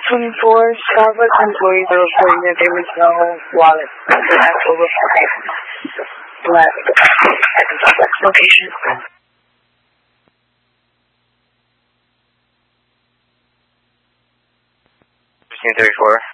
24 Starbucks employees are reporting that there was no wallet at overflow. Left at the Starbucks location. 34.